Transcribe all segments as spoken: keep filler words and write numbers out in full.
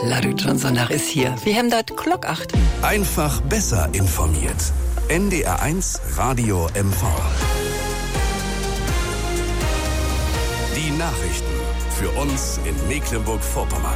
Larry Johnson ist hier. Wir haben das Glock acht. Einfach besser informiert. N D R eins Radio M V. Die Nachrichten für uns in Mecklenburg-Vorpommern.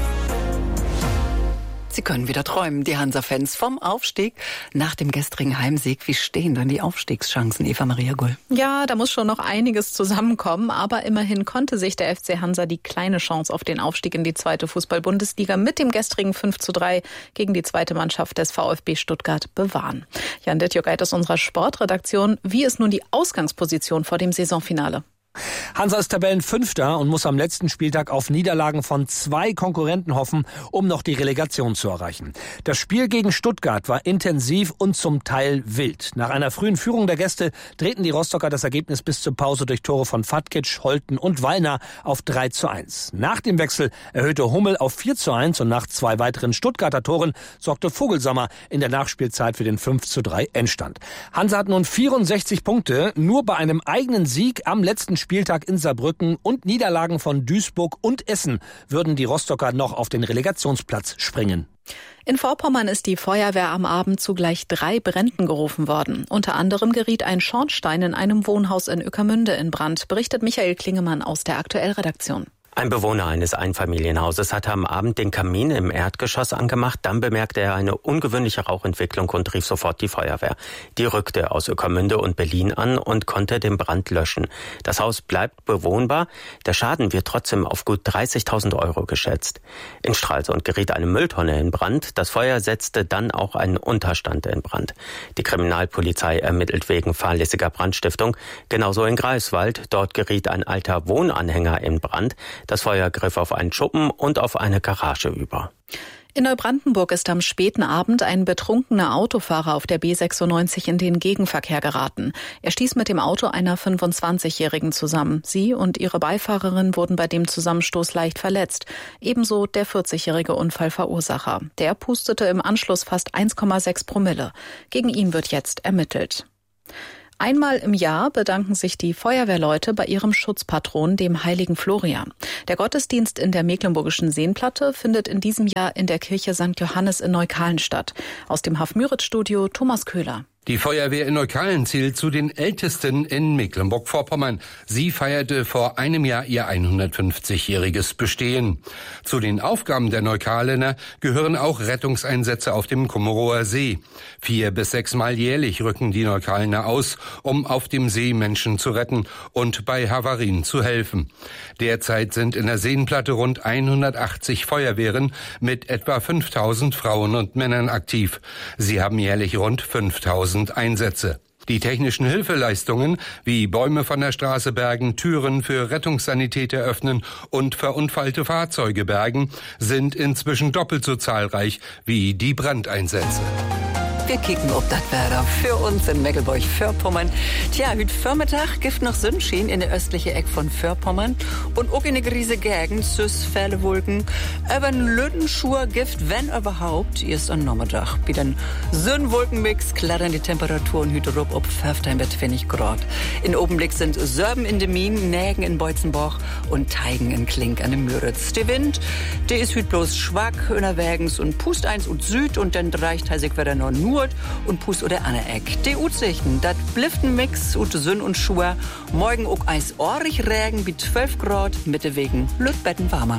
Sie können wieder träumen, die Hansa-Fans vom Aufstieg. Nach dem gestrigen Heimsieg, wie stehen dann die Aufstiegschancen, Eva Maria Gull? Ja, da muss schon noch einiges zusammenkommen, aber immerhin konnte sich der F C Hansa die kleine Chance auf den Aufstieg in die zweite Fußball-Bundesliga mit dem gestrigen fünf zu drei gegen die zweite Mannschaft des VfB Stuttgart bewahren. Jan Detjok aus unserer Sportredaktion. Wie ist nun die Ausgangsposition vor dem Saisonfinale? Hansa ist Tabellenfünfter und muss am letzten Spieltag auf Niederlagen von zwei Konkurrenten hoffen, um noch die Relegation zu erreichen. Das Spiel gegen Stuttgart war intensiv und zum Teil wild. Nach einer frühen Führung der Gäste drehten die Rostocker das Ergebnis bis zur Pause durch Tore von Fatkic, Holten und Wallner auf drei zu eins. Nach dem Wechsel erhöhte Hummel auf vier zu eins und nach zwei weiteren Stuttgarter Toren sorgte Vogelsammer in der Nachspielzeit für den fünf zu drei Endstand. Hansa hat nun vierundsechzig Punkte, nur bei einem eigenen Sieg am letzten Spieltag in Saarbrücken und Niederlagen von Duisburg und Essen würden die Rostocker noch auf den Relegationsplatz springen. In Vorpommern ist die Feuerwehr am Abend zu gleich drei Bränden gerufen worden. Unter anderem geriet ein Schornstein in einem Wohnhaus in Ueckermünde in Brand, berichtet Michael Klingemann aus der Aktuell-Redaktion. Ein Bewohner eines Einfamilienhauses hatte am Abend den Kamin im Erdgeschoss angemacht. Dann bemerkte er eine ungewöhnliche Rauchentwicklung und rief sofort die Feuerwehr. Die rückte aus Ueckermünde und Berlin an und konnte den Brand löschen. Das Haus bleibt bewohnbar. Der Schaden wird trotzdem auf gut dreißigtausend Euro geschätzt. In Stralsund geriet eine Mülltonne in Brand. Das Feuer setzte dann auch einen Unterstand in Brand. Die Kriminalpolizei ermittelt wegen fahrlässiger Brandstiftung. Genauso in Greifswald. Dort geriet ein alter Wohnanhänger in Brand. Das Feuer griff auf einen Schuppen und auf eine Garage über. In Neubrandenburg ist am späten Abend ein betrunkener Autofahrer auf der B sechsundneunzig in den Gegenverkehr geraten. Er stieß mit dem Auto einer fünfundzwanzigjährigen zusammen. Sie und ihre Beifahrerin wurden bei dem Zusammenstoß leicht verletzt. Ebenso der vierzigjährige Unfallverursacher. Der pustete im Anschluss fast eins Komma sechs Promille. Gegen ihn wird jetzt ermittelt. Einmal im Jahr bedanken sich die Feuerwehrleute bei ihrem Schutzpatron, dem heiligen Florian. Der Gottesdienst in der Mecklenburgischen Seenplatte findet in diesem Jahr in der Kirche Sankt Johannes in Neukölln statt. Aus dem Haf-Müritz-Studio Thomas Köhler. Die Feuerwehr in Neukölln zählt zu den ältesten in Mecklenburg-Vorpommern. Sie feierte vor einem Jahr ihr hundertfünfzigjähriges Bestehen. Zu den Aufgaben der Neuköllner gehören auch Rettungseinsätze auf dem Kummerower See. Vier bis sechsmal jährlich rücken die Neuköllner aus, um auf dem See Menschen zu retten und bei Havarien zu helfen. Derzeit sind in der Seenplatte rund hundertachtzig Feuerwehren mit etwa fünftausend Frauen und Männern aktiv. Sie haben jährlich rund fünftausend Einsätze. Die technischen Hilfeleistungen wie Bäume von der Straße bergen, Türen für Rettungssanitäter öffnen und verunfallte Fahrzeuge bergen sind inzwischen doppelt so zahlreich wie die Brandeinsätze. Wir kicken, ob das Wetter für uns in Mecklenburg-Vorpommern. Tja, heute Vormittag gibt noch Sonnenschein in der östlichen Eck von Vorpommern und auch in der Griese Gegend süß viele Wolken. Aber ein Lüttenschur gibt, wenn überhaupt, erst am Nachmittag. Bei den Sonnenwolkenmix klettern die Temperaturen heute rup auf fünfzehn bis zwanzig Grad. In Obenblick sind Sörben in de Mien, Nägen in Beutzenbach und Teigen in Klink an dem Müritz. Der Wind, der ist heute bloß schwach unterwegs und pust eins und Süd und dann reicht heißig wieder noch nur und Pust oder Anne Eck. Die Utsichten, dat bliften Mix und Sünn und Schuhe. Morgen auch eis orig Regen wie zwölf Grad, Mitte wegen Lütbetten warmer.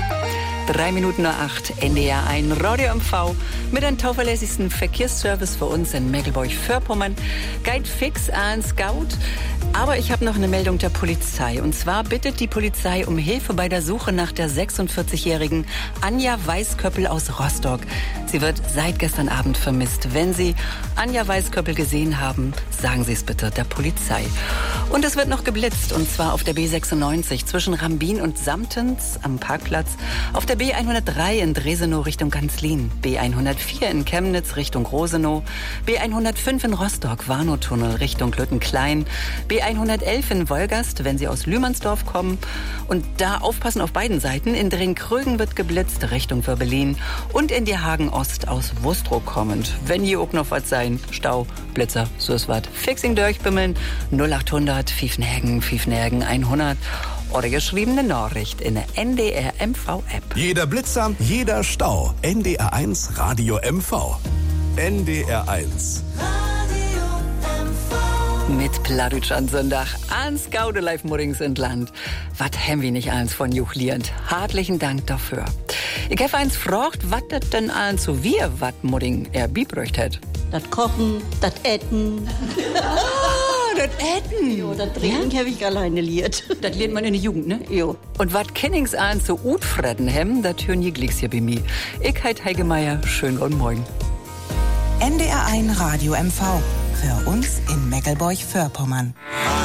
Drei Minuten nach acht, N D R eins Radio M V mit einem zuverlässigsten Verkehrsservice für uns in Mecklenburg-Vorpommern. Guide fix an Scout. Aber ich habe noch eine Meldung der Polizei. Und zwar bittet die Polizei um Hilfe bei der Suche nach der sechsundvierzigjährigen Anja Weißköppel aus Rostock. Sie wird seit gestern Abend vermisst. Wenn Sie Anja Weißköppel gesehen haben, sagen Sie es bitte der Polizei. Und es wird noch geblitzt, und zwar auf der B sechsundneunzig zwischen Rambin und Samtens am Parkplatz, auf der B hundertdrei in Dresenow Richtung Ganzlin, B hundertvier in Chemnitz Richtung Rosenow, B hundertfünf in Rostock, Warnow-Tunnel Richtung Lüttenklein, B hundertelf in Wolgast, wenn Sie aus Lühmannsdorf kommen. Und da aufpassen auf beiden Seiten. In Drenkrögen wird geblitzt Richtung Würbelin und in die Hagen Ost aus Wustrow kommend. Wenn hier auch noch was sein, Stau, Blitzer, so ist was. Fixing durchbimmeln, null achthundert, Pfiffenhagen, Pfiffenhagen hundert. oder geschriebene Nachricht in der N D R M V-App. Jeder Blitzer, jeder Stau. N D R eins Radio M V. N D R eins. Mit Plattdeutsch an Sonntag ans Gaude live morgens in Land. Wat hem wir nicht eins von juchlierend. Hartlichen Dank dafür. Ich habe eins gefragt, wat das denn eins so wir, wat Mudding er bibräucht hat. Das Kochen, das Etten. Ah, das Etten. Jo, das Trinken ja? habe ich alleine liert. Das lernt man in der Jugend, ne? Jo. Und wat Kennings eins so gut fretten hem, das hören je Glicks hier bei mir. Ich heit Heike Meier, schönen guten Morgen. N D R eins Radio M V. Für uns in Meckelburg-Vorpommern.